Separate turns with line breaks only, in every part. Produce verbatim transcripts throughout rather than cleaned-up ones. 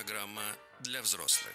программа для взрослых.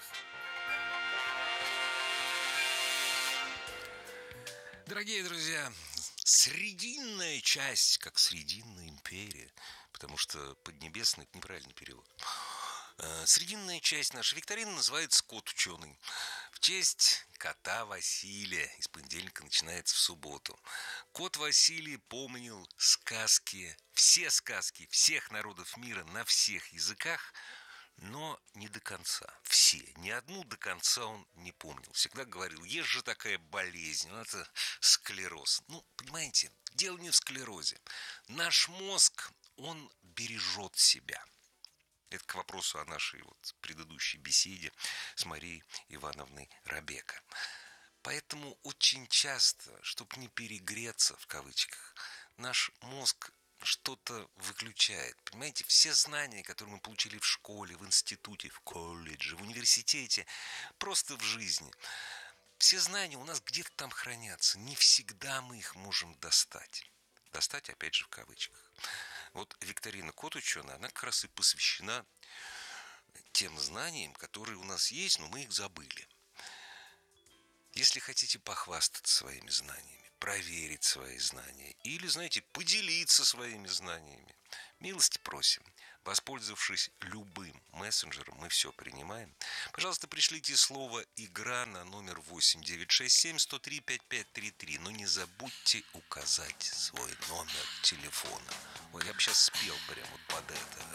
Дорогие друзья, Срединная часть, как Срединная империя, потому что Поднебесный — это неправильный перевод. Э, Срединная часть нашей викторины называется «Кот ученый». В честь кота Василия. Из понедельника начинается в субботу. Кот Василий помнил сказки, все сказки всех народов мира на всех языках, но не до конца. Все. Ни одну до конца он не помнил. Всегда говорил: есть же такая болезнь, ну, это склероз. Ну, понимаете, дело не в склерозе. Наш мозг, он бережет себя. Это к вопросу о нашей вот предыдущей беседе с Марией Ивановной Рабека. Поэтому очень часто, чтобы не перегреться, в кавычках, наш мозг что-то выключает. Понимаете, все знания, которые мы получили в школе, в институте, в колледже, в университете, просто в жизни, все знания у нас где-то там хранятся. Не всегда мы их можем достать. Достать, опять же, в кавычках. Вот викторина «Кот ученый», она как раз и посвящена тем знаниям, которые у нас есть, но мы их забыли. Если хотите похвастаться своими знаниями, проверить свои знания или, знаете, поделиться своими знаниями, милости просим. Воспользовавшись любым мессенджером, мы все принимаем. Пожалуйста, пришлите слово «Игра» на номер восемь девятьсот шестьдесят семь сто три пятьдесят пять тридцать три. Но не забудьте указать свой номер телефона. Ой, я бы сейчас спел прямо вот под это.